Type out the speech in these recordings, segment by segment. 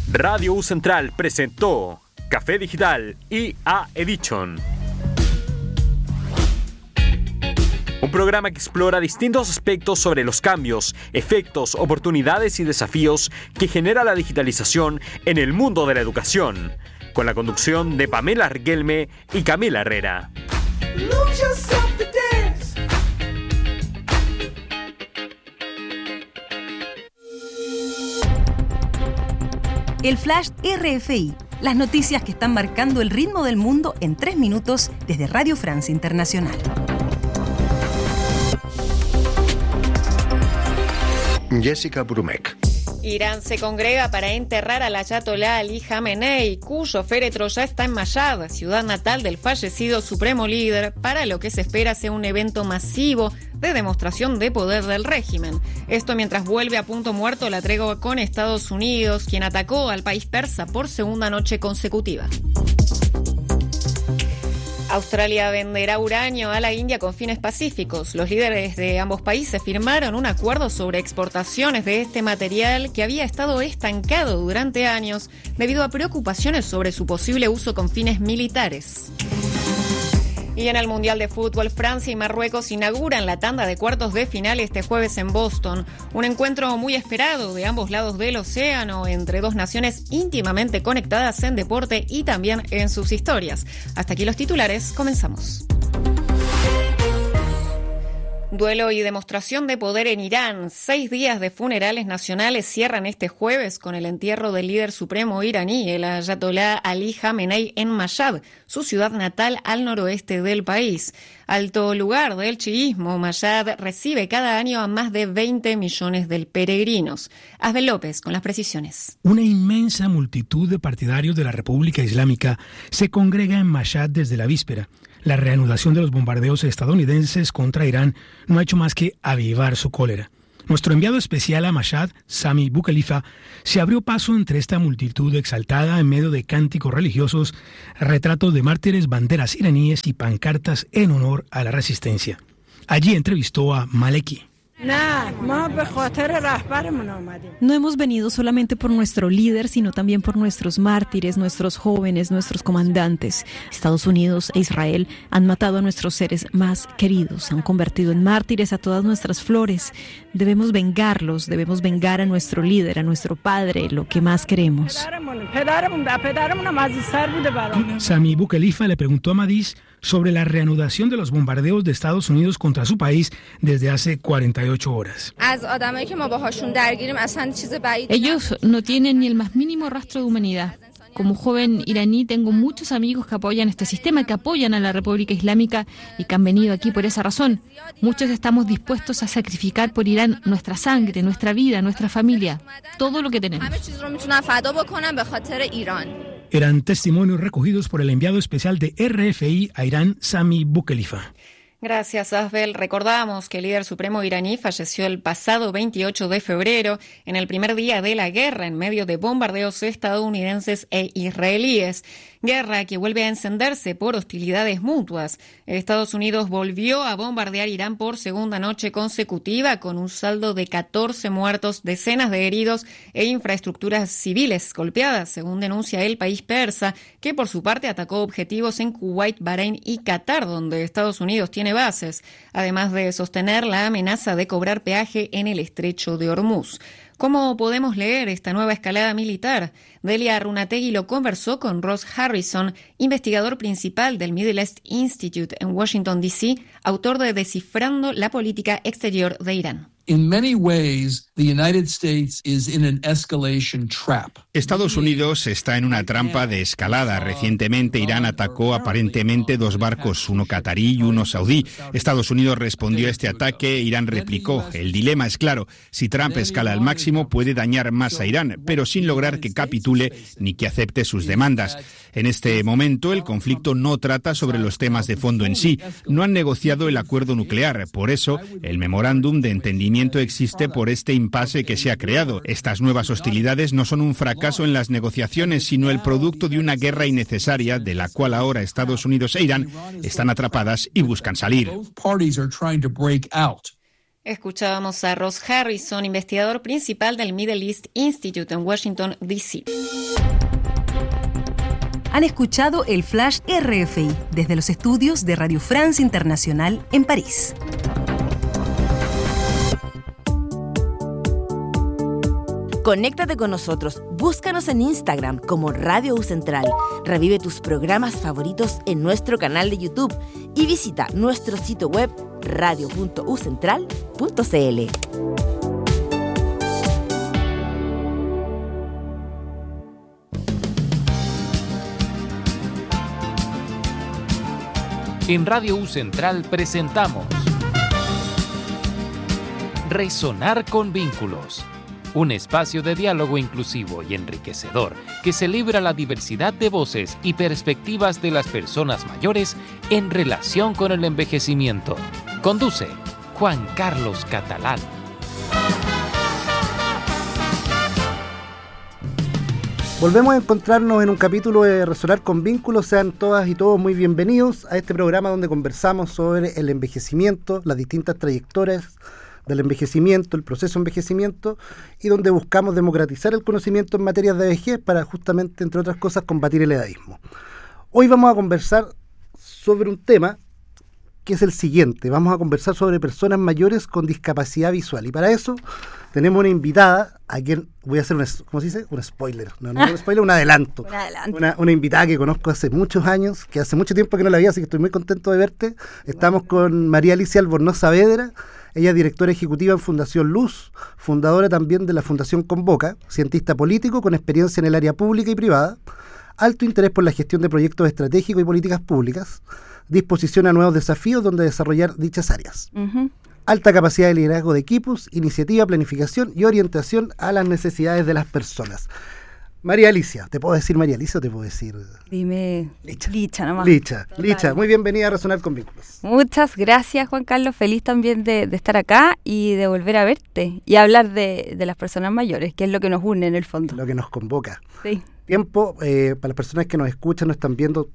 Radio U Central presentó Café Digital IA Edition. Un programa que explora distintos aspectos sobre los cambios, efectos, oportunidades y desafíos que genera la digitalización en el mundo de la educación, con la conducción de Pamela Riquelme y Camila Herrera. El Flash RFI, las noticias que están marcando el ritmo del mundo en 3 minutos desde Radio France Internacional. Jessica Brumek. Irán se congrega para enterrar al ayatolá Ali Khamenei, cuyo féretro ya está en Mashhad, ciudad natal del fallecido supremo líder, para lo que se espera sea un evento masivo de demostración de poder del régimen. Esto mientras vuelve a punto muerto la tregua con Estados Unidos, quien atacó al país persa por segunda noche consecutiva. Australia venderá uranio a la India con fines pacíficos. Los líderes de ambos países firmaron un acuerdo sobre exportaciones de este material que había estado estancado durante años debido a preocupaciones sobre su posible uso con fines militares. Y en el Mundial de Fútbol, Francia y Marruecos inauguran la tanda de cuartos de final este jueves en Boston. Un encuentro muy esperado de ambos lados del océano, entre dos naciones íntimamente conectadas en deporte y también en sus historias. Hasta aquí los titulares, comenzamos. Duelo y demostración de poder en Irán. 6 días de funerales nacionales cierran este jueves con el entierro del líder supremo iraní, el ayatolá Ali Khamenei, en Mashhad, su ciudad natal al noroeste del país. Alto lugar del chiismo, Mashhad recibe cada año a más de 20 millones de peregrinos. Asbel López con las precisiones. Una inmensa multitud de partidarios de la República Islámica se congrega en Mashhad desde la víspera. La reanudación de los bombardeos estadounidenses contra Irán no ha hecho más que avivar su cólera. Nuestro enviado especial a Mashhad, Sami Boukhelifa, se abrió paso entre esta multitud exaltada en medio de cánticos religiosos, retratos de mártires, banderas iraníes y pancartas en honor a la resistencia. Allí entrevistó a Maleki. No hemos venido solamente por nuestro líder, sino también por nuestros mártires, nuestros jóvenes, nuestros comandantes. Estados Unidos e Israel han matado a nuestros seres más queridos, han convertido en mártires a todas nuestras flores. Debemos vengarlos, debemos vengar a nuestro líder, a nuestro padre, lo que más queremos. Sami Boukhelifa le preguntó a Madis sobre la reanudación de los bombardeos de Estados Unidos contra su país desde hace 48 horas. Ellos no tienen ni el más mínimo rastro de humanidad. Como joven iraní tengo muchos amigos que apoyan este sistema, que apoyan a la República Islámica y que han venido aquí por esa razón. Muchos estamos dispuestos a sacrificar por Irán nuestra sangre, nuestra vida, nuestra familia, todo lo que tenemos. Eran testimonios recogidos por el enviado especial de RFI a Irán, Sami Boukhelifa. Gracias, Asbel. Recordamos que el líder supremo iraní falleció el pasado 28 de febrero, en el primer día de la guerra, en medio de bombardeos estadounidenses e israelíes. Guerra que vuelve a encenderse por hostilidades mutuas. Estados Unidos volvió a bombardear Irán por segunda noche consecutiva, con un saldo de 14 muertos, decenas de heridos e infraestructuras civiles golpeadas, según denuncia el país persa, que por su parte atacó objetivos en Kuwait, Bahrein y Qatar, donde Estados Unidos tiene bases, además de sostener la amenaza de cobrar peaje en el estrecho de Hormuz. ¿Cómo podemos leer esta nueva escalada militar? Delia Arunategui lo conversó con Ross Harrison, investigador principal del Middle East Institute en Washington, D.C., autor de Descifrando la política exterior de Irán. Estados Unidos está en una trampa de escalada. Recientemente Irán atacó aparentemente 2 barcos, uno catarí y uno saudí. Estados Unidos respondió a este ataque, Irán replicó. El dilema es claro, si Trump escala al máximo puede dañar más a Irán, pero sin lograr que capitule ni que acepte sus demandas. En este momento el conflicto no trata sobre los temas de fondo en sí. No han negociado el acuerdo nuclear, por eso el memorándum de entendimiento existe por este impasse que se ha creado. Estas nuevas hostilidades no son un fracaso en las negociaciones, sino el producto de una guerra innecesaria de la cual ahora Estados Unidos e Irán están atrapadas y buscan salir. Escuchábamos a Ross Harrison, investigador principal del Middle East Institute en Washington, D.C. Han escuchado el Flash RFI desde los estudios de Radio France Internacional en París. Conéctate con nosotros, búscanos en Instagram como Radio U Central, revive tus programas favoritos en nuestro canal de YouTube y visita nuestro sitio web radio.ucentral.cl. En Radio U Central presentamos Resonar con Vínculos, un espacio de diálogo inclusivo y enriquecedor que celebra la diversidad de voces y perspectivas de las personas mayores en relación con el envejecimiento. Conduce Juan Carlos Catalán. Volvemos a encontrarnos en un capítulo de Resonar con Vínculos. Sean todas y todos muy bienvenidos a este programa donde conversamos sobre el envejecimiento, las distintas trayectorias del envejecimiento, el proceso de envejecimiento, y donde buscamos democratizar el conocimiento en materias de vejez para justamente, entre otras cosas, combatir el edadismo. Hoy vamos a conversar sobre un tema que es el siguiente. Vamos a conversar sobre personas mayores con discapacidad visual, y para eso tenemos una invitada a quien voy a hacer ¿cómo se dice? Un spoiler. No un spoiler, un adelanto. Una invitada que conozco hace muchos años, que hace mucho tiempo que no la veía, así que estoy muy contento de verte. Estamos con María Alicia Albornoz Saavedra. Ella es directora ejecutiva en Fundación Luz, fundadora también de la Fundación Convoca, cientista político con experiencia en el área pública y privada, alto interés por la gestión de proyectos estratégicos y políticas públicas, disposición a nuevos desafíos donde desarrollar dichas áreas. Alta capacidad de liderazgo de equipos, iniciativa, planificación y orientación a las necesidades de las personas. María Alicia, ¿te puedo decir María Alicia o te puedo decir...? Dime Licha nomás. Licha, muy bienvenida a Resonar con Vínculos. Muchas gracias, Juan Carlos, feliz también de estar acá y de volver a verte y hablar de las personas mayores, que es lo que nos une en el fondo. Lo que nos convoca. Sí. Tiempo, para las personas que nos escuchan, nos están viendo,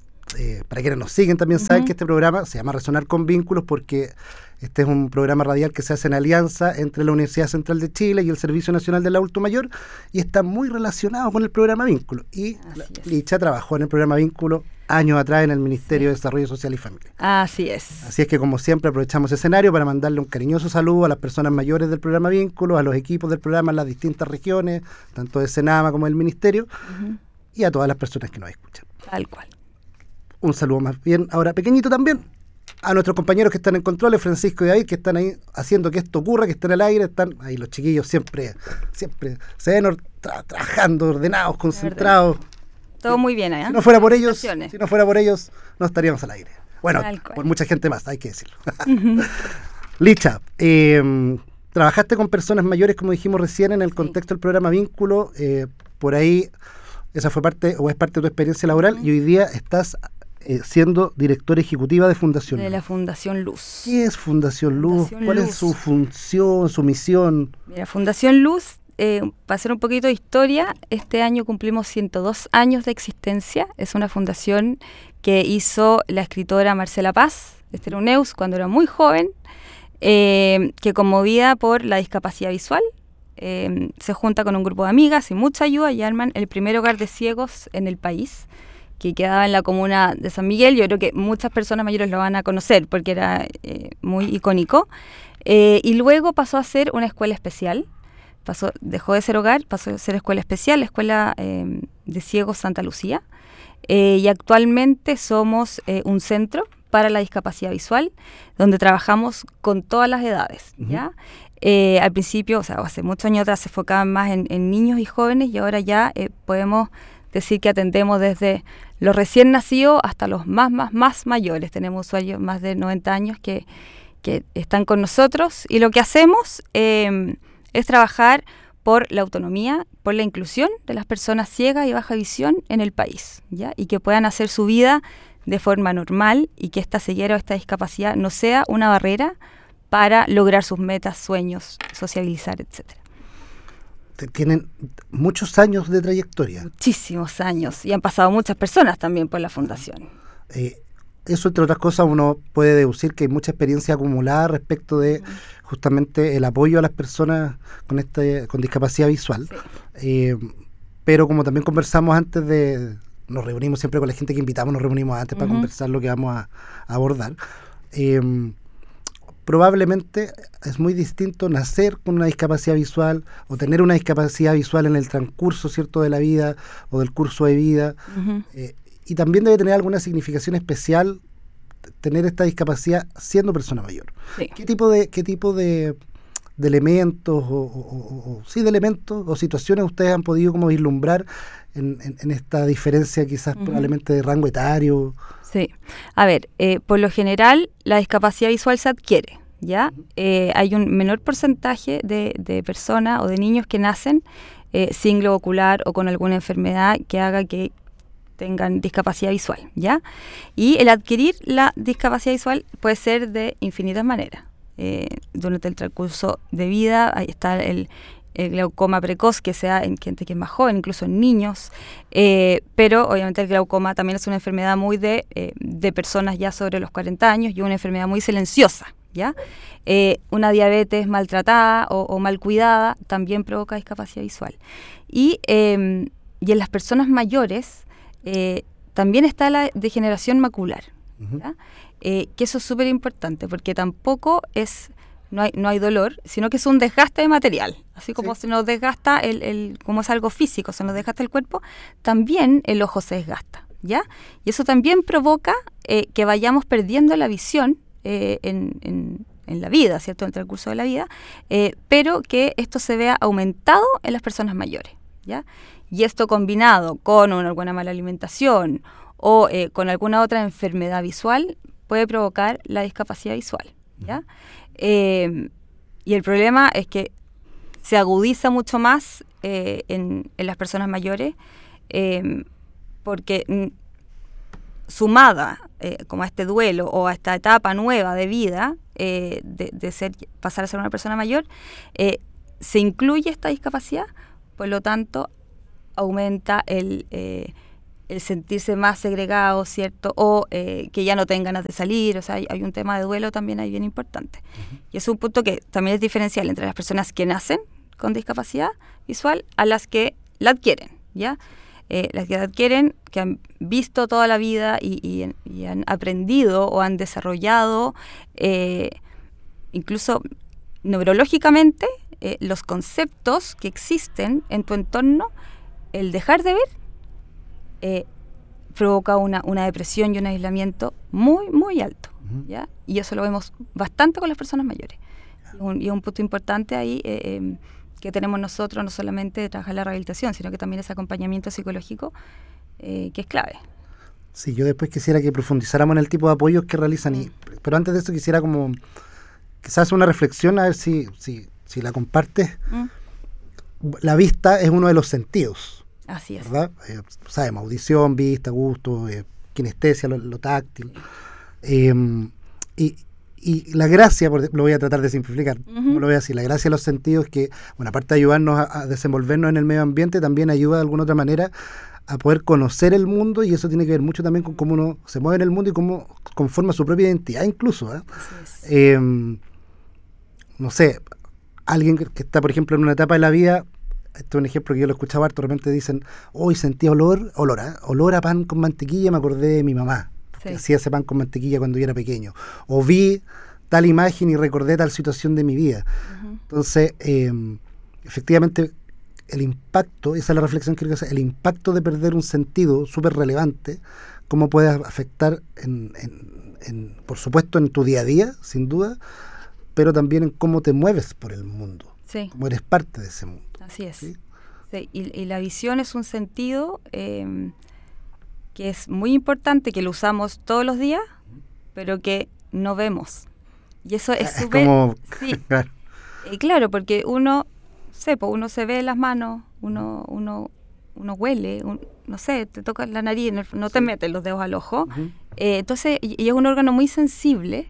para quienes nos siguen también saben que este programa se llama Resonar con Vínculos porque este es un programa radial que se hace en alianza entre la Universidad Central de Chile y el Servicio Nacional del Adulto Mayor, y está muy relacionado con el programa Vínculo. Y Licha trabajó en el programa Vínculo años atrás en el Ministerio de Desarrollo Social y Familia. Así es. Así es que, como siempre, aprovechamos ese escenario para mandarle un cariñoso saludo a las personas mayores del programa Vínculo, a los equipos del programa en las distintas regiones, tanto de Senama como del Ministerio, y a todas las personas que nos escuchan. Tal cual. Un saludo más bien, ahora pequeñito también, a nuestros compañeros que están en controles, Francisco y David, que están ahí haciendo que esto ocurra, que estén al aire, están ahí los chiquillos siempre se ven trabajando, ordenados, concentrados. Todo muy bien, ¿eh? Si no fuera por ellos, no estaríamos al aire. Bueno, por mucha gente más, hay que decirlo. Licha, trabajaste con personas mayores, como dijimos recién, en el contexto del programa Vínculo, por ahí, esa fue parte, o es parte de tu experiencia laboral, y hoy día estás siendo directora ejecutiva de Fundación Luz. De la Fundación Luz. ¿Qué es Fundación Luz? ¿Cuál es su función, su misión? Mira, Fundación Luz, para hacer un poquito de historia, este año cumplimos 102 años de existencia. Es una fundación que hizo la escritora Marcela Paz, de Esteroneus, cuando era muy joven, que conmovida por la discapacidad visual, se junta con un grupo de amigas y mucha ayuda y arman el primer hogar de ciegos en el país, que quedaba en la comuna de San Miguel. Yo creo que muchas personas mayores lo van a conocer porque era muy icónico. Y luego pasó a ser una escuela especial. Dejó de ser hogar, pasó a ser escuela especial, la Escuela de Ciegos Santa Lucía. Y actualmente somos un centro para la discapacidad visual, donde trabajamos con todas las edades, ¿ya? Al principio, o sea, hace muchos años atrás se enfocaban más en niños y jóvenes, y ahora ya podemos decir que atendemos desde los recién nacidos hasta los más mayores. Tenemos usuarios más de 90 años que están con nosotros, y lo que hacemos es trabajar por la autonomía, por la inclusión de las personas ciegas y baja visión en el país, ¿ya? Y que puedan hacer su vida de forma normal, y que esta ceguera o esta discapacidad no sea una barrera para lograr sus metas, sueños, sociabilizar, etcétera. Tienen muchos años de trayectoria. Muchísimos años, y han pasado muchas personas también por la fundación. eso, entre otras cosas, uno puede deducir que hay mucha experiencia acumulada respecto de justamente el apoyo a las personas con discapacidad visual. Sí. Pero como también conversamos antes nos reunimos siempre con la gente que invitamos, nos reunimos antes para conversar lo que vamos a abordar. Probablemente es muy distinto nacer con una discapacidad visual o tener una discapacidad visual en el transcurso, ¿cierto?, de la vida o del curso de vida. Y también debe tener alguna significación especial tener esta discapacidad siendo persona mayor. Sí. ¿Qué tipo de elementos de elementos o situaciones ustedes han podido como vislumbrar en esta diferencia quizás probablemente de rango etario? Sí. A ver, por lo general la discapacidad visual se adquiere, ¿ya? Hay un menor porcentaje de personas o de niños que nacen sin globo ocular o con alguna enfermedad que haga que tengan discapacidad visual, ¿ya? Y el adquirir la discapacidad visual puede ser de infinitas maneras. Durante el transcurso de vida, ahí está el glaucoma precoz, que se da en gente que es más joven, incluso en niños, pero obviamente el glaucoma también es una enfermedad muy de personas ya sobre los 40 años y una enfermedad muy silenciosa, ¿ya? Una diabetes maltratada o mal cuidada también provoca discapacidad visual. Y en las personas mayores también está la degeneración macular, ¿ya? Que eso es súper importante porque tampoco no hay dolor, sino que es un desgaste de material. Así como se nos desgasta como es algo físico, se nos desgasta el cuerpo, también el ojo se desgasta, ¿ya? Y eso también provoca que vayamos perdiendo la visión en la vida, ¿cierto?, en el transcurso de la vida, pero que esto se vea aumentado en las personas mayores, ¿ya? Y esto combinado con alguna mala alimentación o con alguna otra enfermedad visual puede provocar la discapacidad visual, ¿ya? Y el problema es que se agudiza mucho más en las personas mayores porque sumada como a este duelo o a esta etapa nueva de vida pasar a ser una persona mayor, se incluye esta discapacidad, por lo tanto aumenta el sentirse más segregado, ¿cierto? O que ya no tengan ganas de salir. O sea, hay un tema de duelo también ahí bien importante. Y es un punto que también es diferencial entre las personas que nacen con discapacidad visual a las que la adquieren, ¿ya? Las que la adquieren, que han visto toda la vida y han aprendido o han desarrollado incluso neurológicamente los conceptos que existen en tu entorno. El dejar de ver provoca una depresión y un aislamiento muy, muy alto, ¿ya? Y eso lo vemos bastante con las personas mayores. Y un punto importante ahí que tenemos nosotros, no solamente de trabajar la rehabilitación, sino que también ese acompañamiento psicológico que es clave. Sí, yo después quisiera que profundizáramos en el tipo de apoyos que realizan, pero antes de eso quisiera como quizás una reflexión, a ver si la compartes. La vista es uno de los sentidos. Así es. ¿Verdad? Sabemos, audición, vista, gusto, kinestesia, lo táctil. Y la gracia, lo voy a tratar de simplificar, lo voy a decir, la gracia de los sentidos es que, bueno, aparte de ayudarnos a desenvolvernos en el medio ambiente, también ayuda de alguna otra manera a poder conocer el mundo, y eso tiene que ver mucho también con cómo uno se mueve en el mundo y cómo conforma su propia identidad incluso, ¿eh? No sé, alguien que está, por ejemplo, en una etapa de la vida. Este es un ejemplo que yo lo escuchaba harto, de repente dicen, hoy sentí olor a pan con mantequilla, me acordé de mi mamá, porque hacía ese pan con mantequilla cuando yo era pequeño, o vi tal imagen y recordé tal situación de mi vida. Entonces, efectivamente, el impacto, esa es la reflexión que quiero hacer, el impacto de perder un sentido súper relevante, cómo puede afectar, por supuesto, en tu día a día, sin duda, pero también en cómo te mueves por el mundo, cómo eres parte de ese mundo. Así es. ¿Sí? Sí, y la visión es un sentido que es muy importante, que lo usamos todos los días, pero que no vemos. Y eso es súper... Sí. Claro, porque uno se ve las manos, uno huele, no sé, te toca la nariz, no te metes los dedos al ojo. Entonces, y es un órgano muy sensible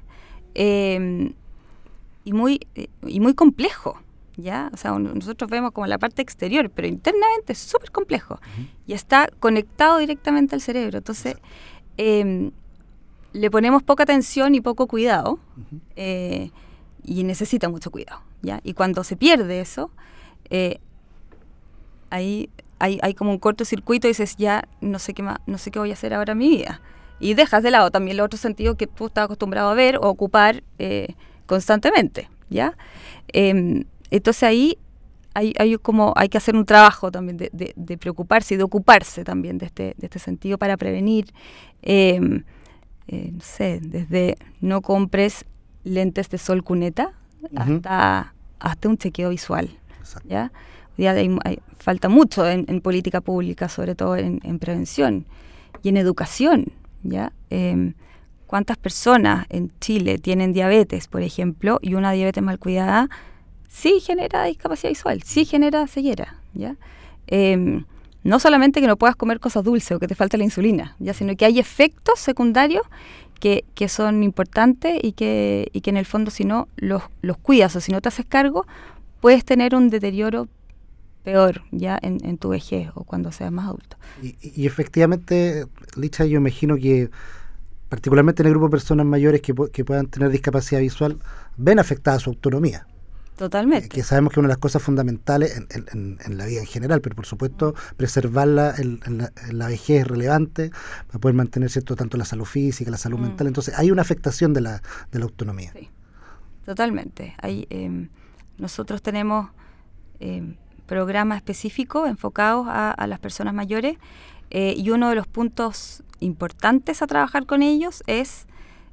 y muy complejo. ¿Ya? O sea, nosotros vemos como la parte exterior, pero internamente es súper complejo y está conectado directamente al cerebro. Entonces, le ponemos poca atención y poco cuidado, y necesita mucho cuidado, ¿ya? Y cuando se pierde eso, ahí hay como un cortocircuito y dices, ya no sé qué más, no sé qué voy a hacer ahora en mi vida. Y dejas de lado también los otros sentidos que tú estás acostumbrado a ver o ocupar constantemente, ¿ya? Entonces ahí hay que hacer un trabajo también de preocuparse y de ocuparse también de este sentido para prevenir, no sé, desde no compres lentes de sol cuneta hasta un chequeo visual, ¿ya? Ya falta mucho en política pública, sobre todo en prevención y en educación, ¿ya? ¿Cuántas personas en Chile tienen diabetes, por ejemplo, y una diabetes mal cuidada sí genera discapacidad visual, sí genera ceguera, ¿ya? No solamente que no puedas comer cosas dulces o que te falta la insulina, ¿ya? Sino que hay efectos secundarios que son importantes y que en el fondo, si no los cuidas o si no te haces cargo, puedes tener un deterioro peor ya en tu vejez o cuando seas más adulto. Y efectivamente, Licha, yo imagino que particularmente en el grupo de personas mayores que puedan tener discapacidad visual, ven afectada su autonomía. Totalmente. Que sabemos que una de las cosas fundamentales en la vida en general, pero por supuesto preservarla en la vejez es relevante para poder mantener, ¿cierto?, tanto la salud física, la salud mental. Entonces hay una afectación de la autonomía. Sí, totalmente. Nosotros tenemos programas específicos enfocados a las personas mayores, y uno de los puntos importantes a trabajar con ellos es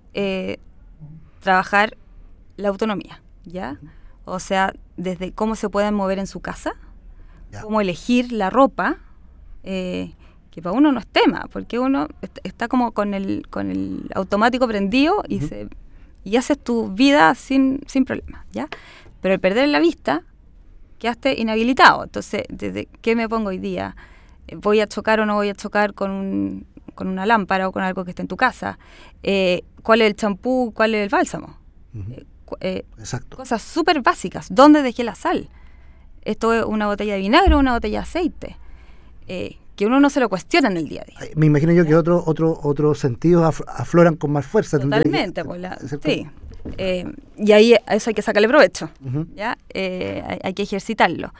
trabajar la autonomía, ¿ya? O sea, desde cómo se pueden mover en su casa, cómo elegir la ropa, que para uno no es tema, porque uno está como con el automático prendido y haces tu vida sin problema, ¿ya? Pero el perder la vista, quedaste inhabilitado. Entonces, ¿desde qué me pongo hoy día? ¿Voy a chocar o no voy a chocar con una lámpara o con algo que esté en tu casa? ¿Cuál es el champú? ¿Cuál es el bálsamo? Exacto. Cosas súper básicas. ¿Dónde dejé la sal? ¿Esto es una botella de vinagre o una botella de aceite? Que uno no se lo cuestiona en el día a día. Me imagino yo que otros sentidos afloran con más fuerza. Totalmente, sí. Y ahí a eso hay que sacarle provecho, ¿ya? Hay que ejercitarlo.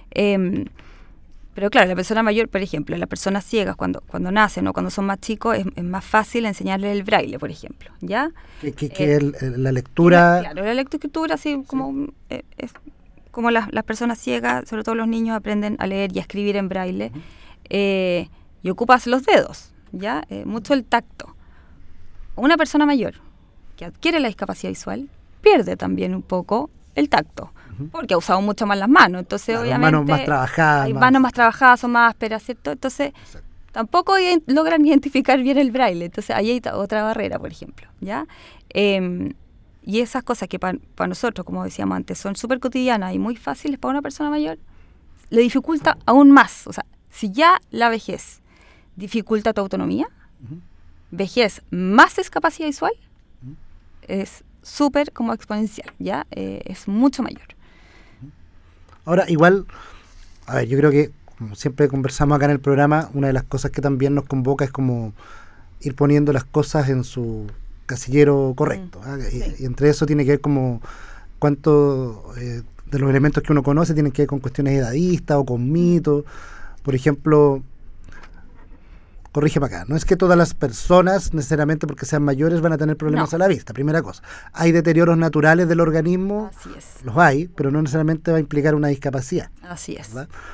Pero claro, la persona mayor, por ejemplo, las personas ciegas cuando nacen o cuando son más chicos, es más fácil enseñarles el braille, por ejemplo, ¿ya? La lectura... Claro, la lectoescritura, así como es como las personas ciegas, sobre todo los niños, aprenden a leer y a escribir en braille, y ocupas los dedos, ¿ya? Mucho el tacto. Una persona mayor que adquiere la discapacidad visual pierde también un poco el tacto, porque ha usado mucho más las manos, entonces obviamente manos más trabajadas, hay manos más trabajadas, son más ásperas, ¿cierto? Entonces tampoco logran identificar bien el braille, entonces ahí hay otra barrera, por ejemplo, ¿ya? Y esas cosas que para nosotros, como decíamos antes, son súper cotidianas y muy fáciles para una persona mayor, le dificulta aún más. O sea, si ya la vejez dificulta tu autonomía, vejez más discapacidad visual, es súper como exponencial, ¿ya? Es mucho mayor. Ahora, igual, a ver, yo creo que, como siempre conversamos acá en el programa, una de las cosas que también nos convoca es como ir poniendo las cosas en su casillero correcto. Y entre eso tiene que ver como cuánto de los elementos que uno conoce tienen que ver con cuestiones edadistas o con mitos. Por ejemplo, corrígeme acá, no es que todas las personas necesariamente porque sean mayores van a tener problemas a la vista, primera cosa. Hay deterioros naturales del organismo, así es, los hay, pero no necesariamente va a implicar una discapacidad. Así es.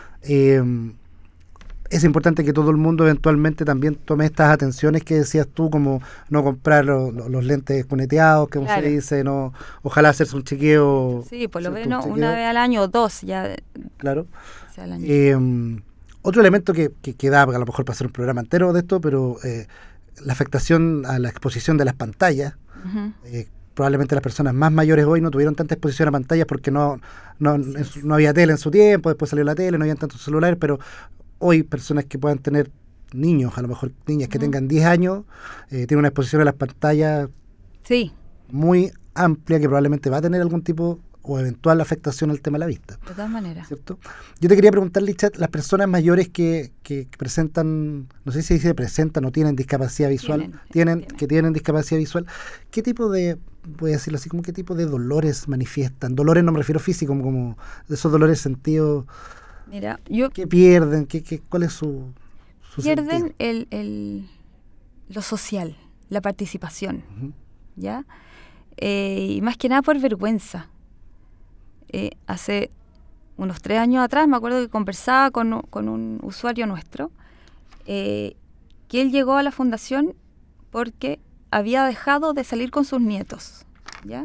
Es importante que todo el mundo eventualmente también tome estas atenciones que decías tú, como no comprar los lentes cuneteados, que se dice, no, ojalá hacerse un chequeo. Sí, por lo menos una vez al año o dos ya. Claro. Al año. Otro elemento que da a lo mejor para hacer un programa entero de esto, pero la afectación a la exposición de las pantallas. Probablemente las personas más mayores hoy no tuvieron tanta exposición a pantallas porque no había tele en su tiempo, después salió la tele, no habían tantos celulares, pero hoy personas que puedan tener niños, a lo mejor niñas que tengan 10 años, tienen una exposición a las pantallas muy amplia que probablemente va a tener algún tipo o eventual afectación al tema de la vista. De todas maneras. ¿Cierto? Yo te quería preguntar, Lichat, las personas mayores que presentan, no sé si se presentan o tienen discapacidad visual, que tienen discapacidad visual, ¿qué tipo de, voy a decirlo así, como qué tipo de dolores manifiestan? Dolores no me refiero físicos, como esos dolores sentidos. Mira, ¿qué pierden? ¿Cuál es su pierden lo social, la participación, ¿ya? Y más que nada por vergüenza. Hace unos 3 años atrás me acuerdo que conversaba con un usuario nuestro, que él llegó a la fundación porque había dejado de salir con sus nietos, ¿ya?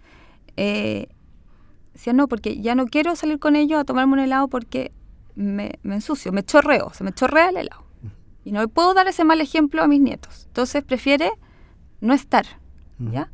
Decía, no, porque ya no quiero salir con ellos a tomarme un helado porque me ensucio, me chorreo, se me chorrea el helado. Y no le puedo dar ese mal ejemplo a mis nietos. Entonces prefiere no estar, ¿ya?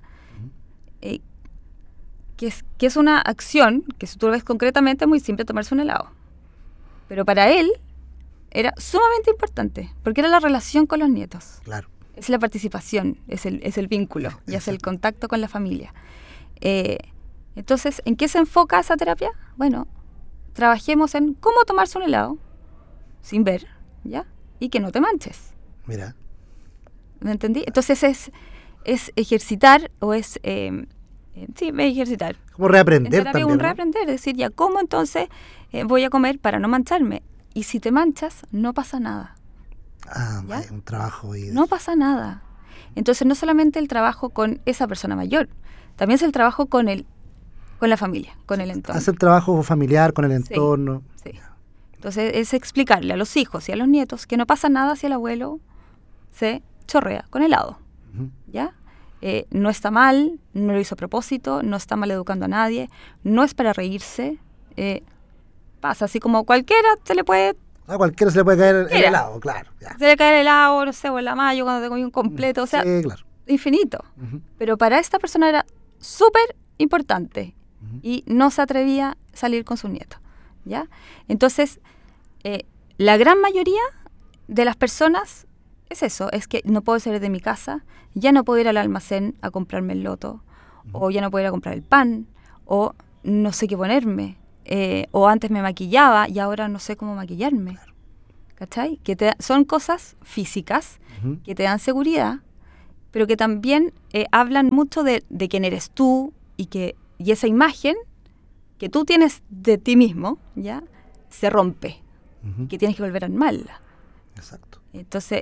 Que es una acción que si tú lo ves concretamente es muy simple tomarse un helado. Pero para él era sumamente importante, porque era la relación con los nietos. Claro. Es la participación, es el vínculo, y es el contacto con la familia. Entonces, ¿en qué se enfoca esa terapia? Bueno, trabajemos en cómo tomarse un helado sin ver, ¿ya? Y que no te manches. Mira. ¿Me entendí? Entonces es ejercitar o es... sí, ejercitar. Como reaprender en terapia, también, un reaprender, es decir, ya, ¿cómo entonces voy a comer para no mancharme? Y si te manchas, no pasa nada. Un trabajo. No pasa nada. Entonces, no solamente el trabajo con esa persona mayor, también es el trabajo con la familia, con el entorno. Hacer trabajo familiar con el entorno. Sí. Entonces, es explicarle a los hijos y a los nietos que no pasa nada si el abuelo se chorrea con helado. ¿Ya? No está mal, no lo hizo a propósito, no está mal educando a nadie, no es para reírse. Pasa, así como cualquiera se le puede... A cualquiera se le puede caer el helado, claro. Ya. Se le cae el helado, no sé, o en la mayo cuando te comí un completo, o sea, sí, claro. Infinito. Pero para esta persona era súper importante y no se atrevía a salir con sus nietos, ¿ya? Entonces, la gran mayoría de las personas es eso, es que no puedo salir de mi casa, ya no puedo ir al almacén a comprarme el loto, o ya no puedo ir a comprar el pan, o no sé qué ponerme, o antes me maquillaba y ahora no sé cómo maquillarme. ¿Cachai? Son cosas físicas que te dan seguridad, pero que también hablan mucho de quién eres tú y esa imagen que tú tienes de ti mismo, ¿ya? Se rompe, que tienes que volver a armarla. Exacto. Entonces,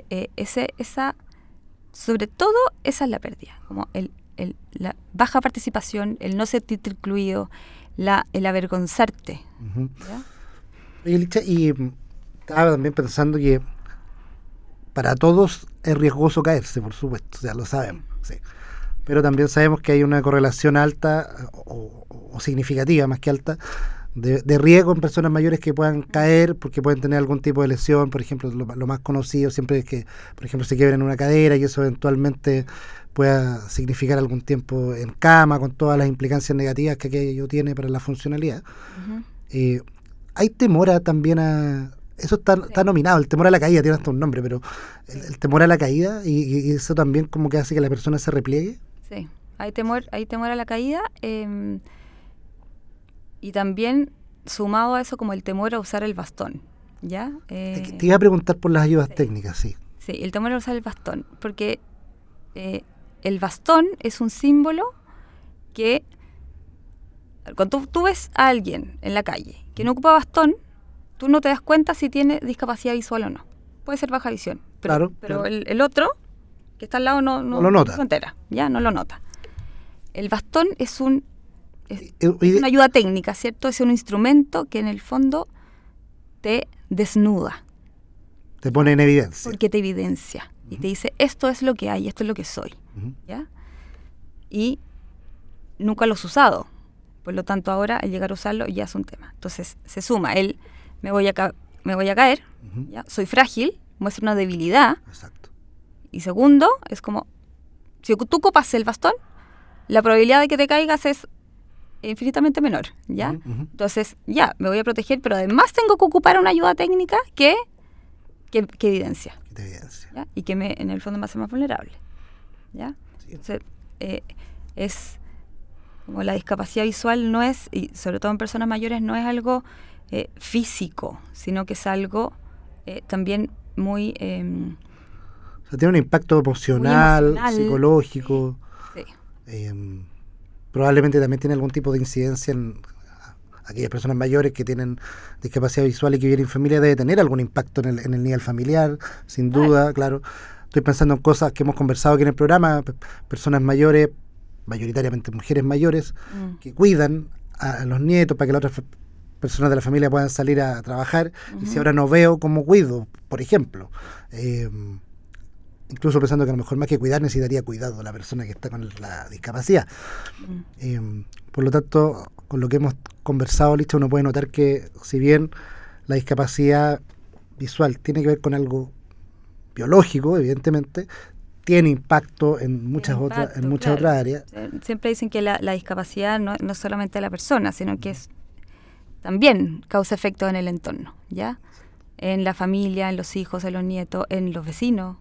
sobre todo, esa es la pérdida, como la baja participación, el no sentirte incluido, el avergonzarte. Oye, Licha, y estaba también pensando que para todos es riesgoso caerse, por supuesto, ya lo sabemos, sí. Pero también sabemos que hay una correlación alta o significativa, más que alta, de riesgo en personas mayores que puedan caer porque pueden tener algún tipo de lesión. Por ejemplo, lo más conocido siempre es que, por ejemplo, se quiebren una cadera y eso eventualmente pueda significar algún tiempo en cama con todas las implicancias negativas que aquello tiene para la funcionalidad. Hay temor también a... Eso está nominado, el temor a la caída, tiene hasta un nombre, pero el temor a la caída y eso también como que hace que la persona se repliegue. Sí, hay temor a la caída. Y también sumado a eso como el temor a usar el bastón, ¿ya? Te iba a preguntar por las ayudas técnicas, sí. Sí, el temor a usar el bastón, porque el bastón es un símbolo que cuando tú ves a alguien en la calle que no ocupa bastón, tú no te das cuenta si tiene discapacidad visual o no. Puede ser baja visión, pero el otro que está al lado no lo nota. No se entera, ya no lo nota. El bastón es una ayuda técnica, ¿cierto? Es un instrumento que en el fondo te desnuda. Te pone en evidencia. Porque te evidencia. Y te dice, esto es lo que hay, esto es lo que soy. ¿Ya? Y nunca lo has usado. Por lo tanto, ahora, al llegar a usarlo, ya es un tema. Entonces, se suma me voy a caer, ¿ya? Soy frágil, muestra una debilidad. Exacto. Y segundo, es como, si tú ocupas el bastón, la probabilidad de que te caigas es infinitamente menor, ¿ya? Entonces, ya, me voy a proteger, pero además tengo que ocupar una ayuda técnica que evidencia. ¿Ya? Y que en el fondo me hace más vulnerable, ¿ya? Sí. Entonces, como la discapacidad visual no es, y sobre todo en personas mayores, no es algo físico, sino que es algo también muy... o sea, tiene un impacto emocional, psicológico. Sí. Probablemente también tiene algún tipo de incidencia en aquellas personas mayores que tienen discapacidad visual y que viven en familia. Debe tener algún impacto en el nivel familiar, sin duda, claro. Estoy pensando en cosas que hemos conversado aquí en el programa, personas mayores, mayoritariamente mujeres mayores, que cuidan a los nietos para que las otras personas de la familia puedan salir a trabajar. Y si ahora no veo, ¿cómo cuido? Por ejemplo, incluso pensando que a lo mejor más que cuidar necesitaría cuidado la persona que está con la discapacidad. Por lo tanto, con lo que hemos conversado, Licha, uno puede notar que si bien la discapacidad visual tiene que ver con algo biológico, evidentemente, tiene impacto en muchas otras áreas. Siempre dicen que la discapacidad no es solamente de la persona, sino que es también causa efectos en el entorno, ¿ya? En la familia, en los hijos, en los nietos, en los vecinos.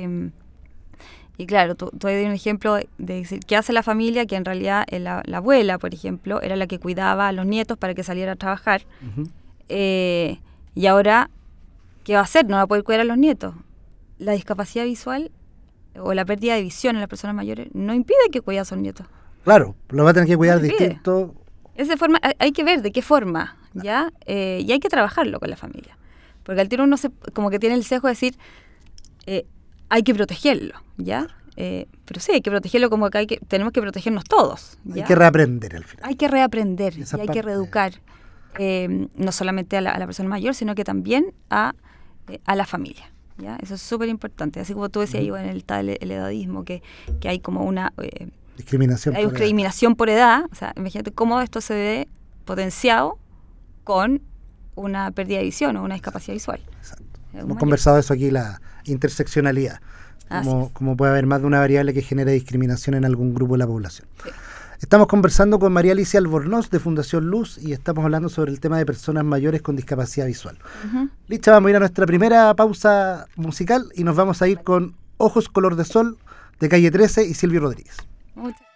Y claro, tú hay un ejemplo de decir, ¿qué hace la familia? Que en realidad la abuela, por ejemplo, era la que cuidaba a los nietos para que salieran a trabajar. Y ahora, ¿qué va a hacer? No va a poder cuidar a los nietos. La discapacidad visual o la pérdida de visión en las personas mayores no impide que cuide a sus nietos. Claro, lo va a tener que cuidar distinto. Es de forma, hay que ver de qué forma, ¿ya? Y hay que trabajarlo con la familia. Porque al tiro uno como que tiene el sesgo de decir, hay que protegerlo, ¿ya? Pero sí, hay que protegerlo como que tenemos que protegernos todos, ¿ya? Hay que reaprender al final. Hay que reaprender y hay que reeducar, no solamente a la persona mayor, sino que también a la familia, ¿ya? Eso es súper importante. Así como tú decías, en el edadismo, que hay como una... discriminación por edad. O sea, imagínate cómo esto se ve potenciado con una pérdida de visión o una discapacidad visual. Exacto. Hemos conversado de eso aquí, la interseccionalidad. Como puede haber más de una variable que genere discriminación en algún grupo de la población. Sí. Estamos conversando con María Alicia Albornoz de Fundación Luz y estamos hablando sobre el tema de personas mayores con discapacidad visual. Licha, vamos a ir a nuestra primera pausa musical y nos vamos a ir con Ojos Color de Sol de Calle 13 y Silvio Rodríguez. Muchas